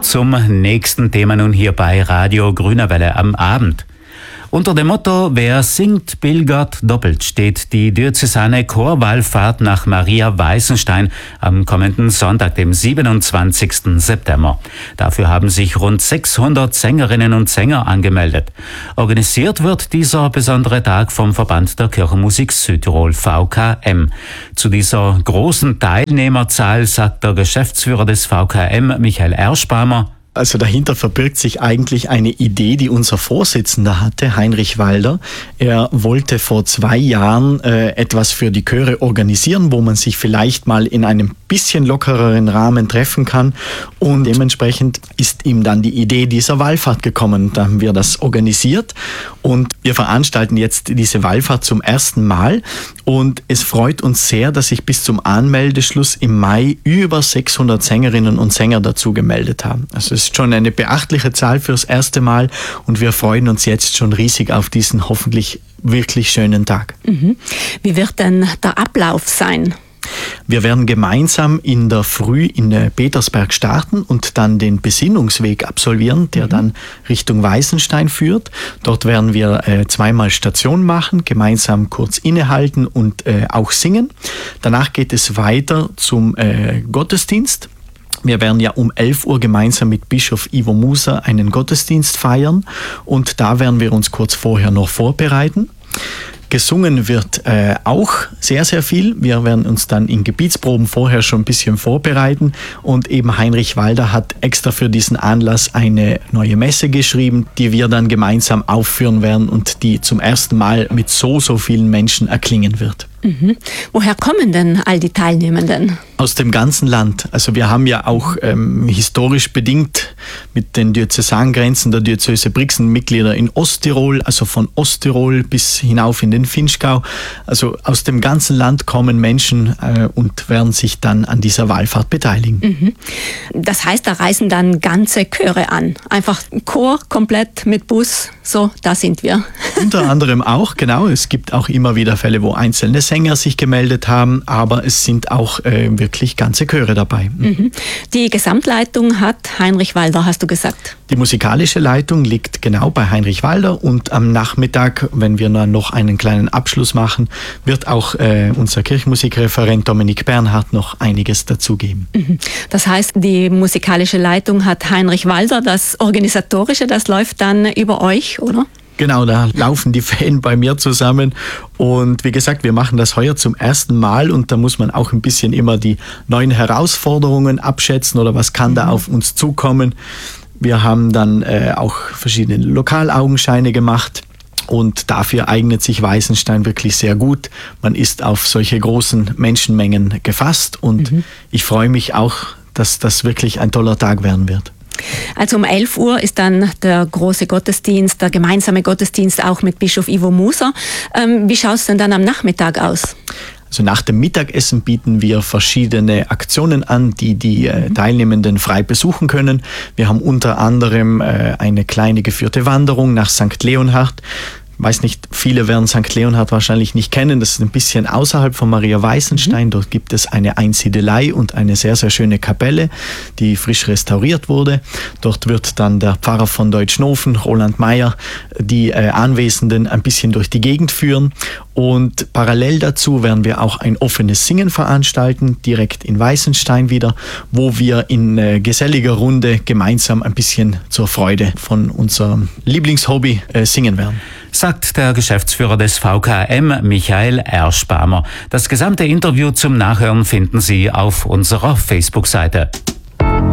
zum nächsten Thema nun hier bei Radio Grüne Welle am Abend. Unter dem Motto »Wer singt, pilgert doppelt« steht die diözesane Chorwallfahrt nach Maria Weißenstein am kommenden Sonntag, dem 27. September. Dafür haben sich rund 600 Sängerinnen und Sänger angemeldet. Organisiert wird dieser besondere Tag vom Verband der Kirchenmusik Südtirol, VKM. Zu dieser großen Teilnehmerzahl sagt der Geschäftsführer des VKM, Michael Erschpamer: Also dahinter verbirgt sich eigentlich eine Idee, die unser Vorsitzender hatte, Heinrich Walder. Er wollte vor 2 Jahren etwas für die Chöre organisieren, wo man sich vielleicht mal in einem bisschen lockereren Rahmen treffen kann. Und dementsprechend ist ihm dann die Idee dieser Wallfahrt gekommen. Da haben wir das organisiert und wir veranstalten jetzt diese Wallfahrt zum ersten Mal. Und es freut uns sehr, dass sich bis zum Anmeldeschluss im Mai über 600 Sängerinnen und Sänger dazu gemeldet haben. Also es ist schon eine beachtliche Zahl fürs erste Mal und wir freuen uns jetzt schon riesig auf diesen hoffentlich wirklich schönen Tag. Wie wird denn der Ablauf sein? Wir werden gemeinsam in der Früh in Petersberg starten und dann den Besinnungsweg absolvieren, der dann Richtung Weißenstein führt. Dort werden wir 2-mal Station machen, gemeinsam kurz innehalten und auch singen. Danach geht es weiter zum Gottesdienst. Wir werden ja um 11 Uhr gemeinsam mit Bischof Ivo Muser einen Gottesdienst feiern und da werden wir uns kurz vorher noch vorbereiten. Gesungen wird auch sehr, sehr viel. Wir werden uns dann in Gebietsproben vorher schon ein bisschen vorbereiten und eben Heinrich Walder hat extra für diesen Anlass eine neue Messe geschrieben, die wir dann gemeinsam aufführen werden und die zum ersten Mal mit so vielen Menschen erklingen wird. Woher kommen denn all die Teilnehmenden? Aus dem ganzen Land. Also wir haben ja auch historisch bedingt mit den Diözesangrenzen der Diözese Brixen Mitglieder in Osttirol, also von Osttirol bis hinauf in den Vinschgau. Also aus dem ganzen Land kommen Menschen und werden sich dann an dieser Wallfahrt beteiligen. Das heißt, da reisen dann ganze Chöre an. Einfach Chor komplett mit Bus, so, da sind wir. Unter anderem auch, genau. Es gibt auch immer wieder Fälle, wo einzelne Sänger sich gemeldet haben, aber es sind auch wirklich ganze Chöre dabei. Die Gesamtleitung hat Heinrich Walder, hast du gesagt? Die musikalische Leitung liegt genau bei Heinrich Walder und am Nachmittag, wenn wir dann noch einen kleinen Abschluss machen, wird auch unser Kirchenmusikreferent Dominik Bernhard noch einiges dazugeben. Das heißt, die musikalische Leitung hat Heinrich Walder, das Organisatorische, das läuft dann über euch, oder? Genau, da laufen die Fäden bei mir zusammen und wie gesagt, wir machen das heuer zum ersten Mal und da muss man auch ein bisschen immer die neuen Herausforderungen abschätzen oder was kann da auf uns zukommen. Wir haben dann auch verschiedene Lokalaugenscheine gemacht und dafür eignet sich Weißenstein wirklich sehr gut. Man ist auf solche großen Menschenmengen gefasst und ich freue mich auch, dass das wirklich ein toller Tag werden wird. Also um 11 Uhr ist dann der große Gottesdienst, der gemeinsame Gottesdienst auch mit Bischof Ivo Muser. Wie schaut es denn dann am Nachmittag aus? Also nach dem Mittagessen bieten wir verschiedene Aktionen an, die Teilnehmenden frei besuchen können. Wir haben unter anderem eine kleine geführte Wanderung nach St. Leonhard. Weiß nicht, viele werden St. Leonhard wahrscheinlich nicht kennen. Das ist ein bisschen außerhalb von Maria Weißenstein. Dort gibt es eine Einsiedelei und eine sehr, sehr schöne Kapelle, die frisch restauriert wurde. Dort wird dann der Pfarrer von Deutschnofen, Roland Meyer, die Anwesenden ein bisschen durch die Gegend führen. Und parallel dazu werden wir auch ein offenes Singen veranstalten, direkt in Weißenstein wieder, wo wir in geselliger Runde gemeinsam ein bisschen zur Freude von unserem Lieblingshobby singen werden. Sagt der Geschäftsführer des VKM, Michael Erschpamer. Das gesamte Interview zum Nachhören finden Sie auf unserer Facebook-Seite.